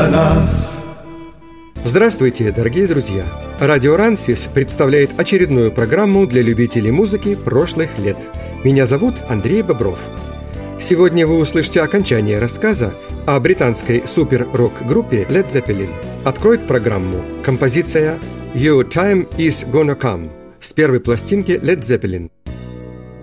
нас. Здравствуйте, дорогие друзья! Радио Рансис представляет очередную программу для любителей музыки прошлых лет. Меня зовут Андрей Бобров. Сегодня вы услышите окончание рассказа о британской супер-рок-группе Led Zeppelin. Откроет программу композиция «Your Time Is Gonna Come» с первой пластинки Led Zeppelin.